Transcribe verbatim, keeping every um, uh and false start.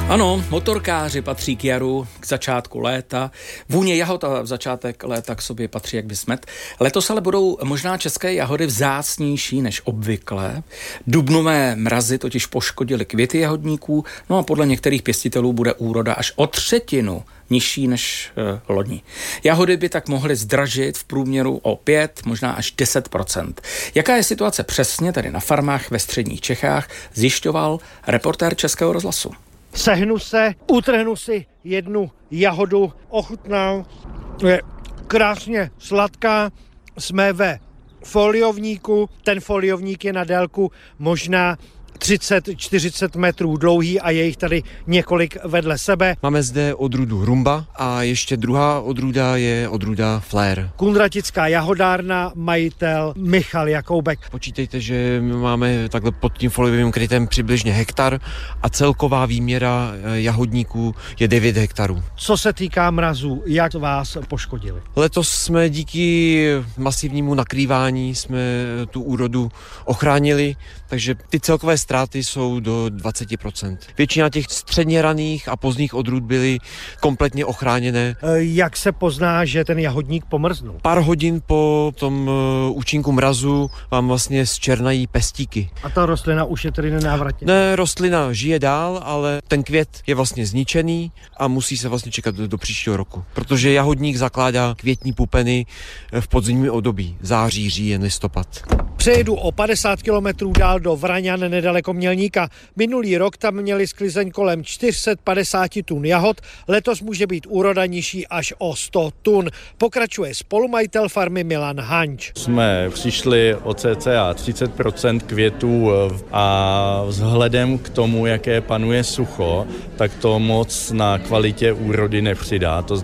Ano, motorkáři patří k jaru, k začátku léta. Vůně jahod a v začátek léta k sobě patří jak by smet. Letos ale budou možná české jahody vzácnější než obvykle. Dubnové mrazy totiž poškodily květy jahodníků, no a podle některých pěstitelů bude úroda až o třetinu nižší než e, loni. Jahody by tak mohly zdražit v průměru o pět, možná až deset procent. Jaká je situace přesně tady na farmách ve středních Čechách, zjišťoval reportér Českého rozhlasu. Sehnu se, utrhnu si jednu jahodu, ochutnám, je krásně sladká, jsme ve foliovníku, ten foliovník je na délku možná třicet čtyřicet metrů dlouhý a je jich tady několik vedle sebe. Máme zde odrůdu Rumba a ještě druhá odrůda je odrůda Flair. Kunratická jahodárna, majitel Michal Jakoubek. Počítejte, že my máme takhle pod tím foliovým krytem přibližně hektar a celková výměra jahodníků je devět hektarů. Co se týká mrazů, jak vás poškodili? Letos jsme díky masivnímu nakrývání jsme tu úrodu ochránili, takže ty celkové ztráty jsou do dvacet procent. Většina těch středně raných a pozdních odrůd byly kompletně ochráněné. Jak se pozná, že ten jahodník pomrznul? Pár hodin po tom účinku mrazu vám vlastně zčernají pestíky. A ta rostlina už je tedy nenávratně? Ne, rostlina žije dál, ale ten květ je vlastně zničený a musí se vlastně čekat do, do příštího roku. Protože jahodník zakládá květní pupeny v podzimním období, září, říjen, listopad. Přejedu o padesát kilometrů dál do Vraňan nedaleko Mělníka. Minulý rok tam měli sklizeň kolem čtyři sta padesát tun jahod, letos může být úroda nižší až o sto tun. Pokračuje spolumajitel farmy Milan Hanč. Jsme přišli o cca třicet procent květů a vzhledem k tomu, jaké panuje sucho, tak to moc na kvalitě úrody nepřidá. To